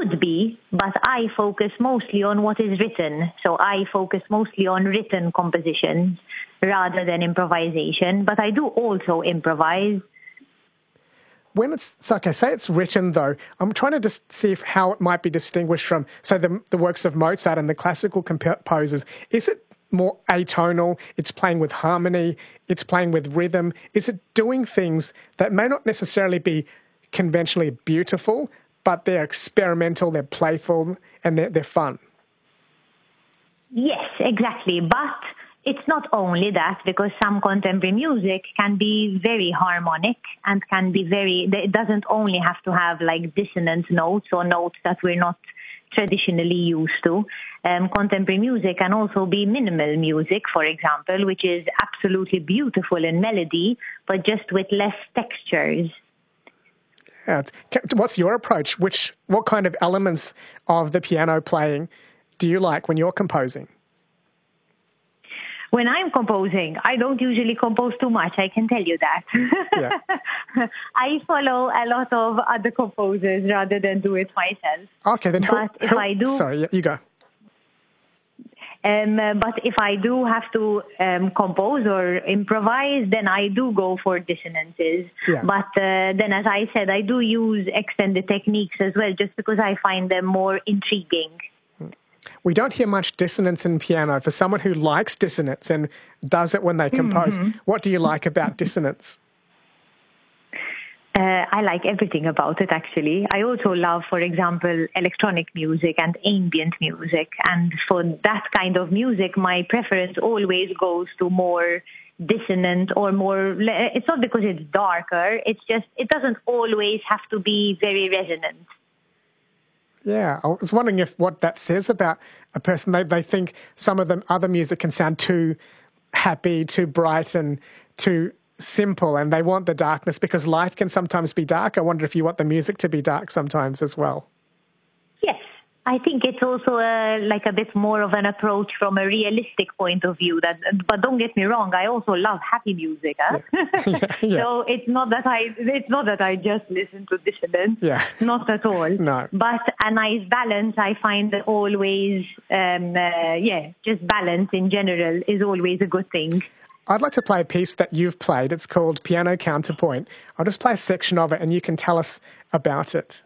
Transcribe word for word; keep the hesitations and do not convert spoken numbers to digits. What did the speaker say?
could be, but I focus mostly on what is written. So I focus mostly on written compositions rather than improvisation. But I do also improvise. When it's, so okay, say it's written though, I'm trying to just see if, how it might be distinguished from, say, the, the works of Mozart and the classical composers. Is it more atonal? It's playing with harmony. It's playing with rhythm. Is it doing things that may not necessarily be conventionally beautiful, but they're experimental, they're playful, and they're, they're fun? Yes, exactly. But it's not only that, because some contemporary music can be very harmonic and can be very, it doesn't only have to have like dissonant notes or notes that we're not traditionally used to. Um, contemporary music can also be minimal music, for example, which is absolutely beautiful in melody, but just with less textures. Yeah. What's your approach? Which, what kind of elements of the piano playing do you like when you're composing? When I'm composing, I don't usually compose too much, I can tell you that. Yeah. I follow a lot of other composers rather than do it myself. Okay, then who, but if who, I do, sorry, you go. Um, but if I do have to um, compose or improvise, then I do go for dissonances. Yeah. But uh, then, as I said, I do use extended techniques as well, just because I find them more intriguing. We don't hear much dissonance in piano. For someone who likes dissonance and does it when they compose, mm-hmm. what do you like about dissonance? Uh, I like everything about it, actually. I also love, for example, electronic music and ambient music. And for that kind of music, my preference always goes to more dissonant or more... It's not because it's darker. It's just, it doesn't always have to be very resonant. Yeah, I was wondering if what that says about a person. They, they think some of the other music can sound too happy, too bright and too simple, and they want the darkness because life can sometimes be dark. I wonder if you want the music to be dark sometimes as well. Yes, I think it's also a, like a bit more of an approach from a realistic point of view. That, but don't get me wrong, I also love happy music. Huh? Yeah. Yeah, yeah. So it's not that I it's not that I just listen to dissonance. Yeah. Not at all. No. But a nice balance, I find always. Um, uh, yeah, just balance in general is always a good thing. I'd like to play a piece that you've played. It's called Piano Counterpoint. I'll just play a section of it and you can tell us about it.